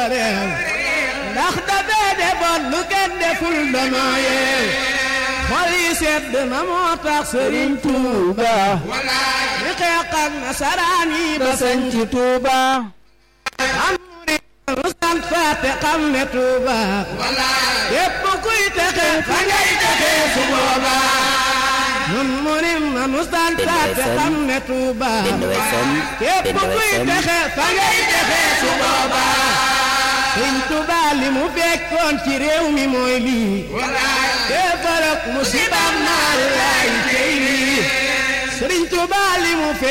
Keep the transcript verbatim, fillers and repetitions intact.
réew ndax dafee defoon lu kenn deful danoo yeew xol yi sedd na moo tax Sëriñ Tuuba di xeex ak nasaraan yi ba sañ ci Tuuba am murid lu sant faate xam ne Tuuba képp kuy texe fa ngay texe su booba nun murid na nu sant faate xam ne Tuuba képp kuy texe fa ngay texe su booba Sëriñ Tuuba li mu fekkoon ci réew mi mooy lii képp rek musibam naar laay tey lii Sëriñ Tuuba li mu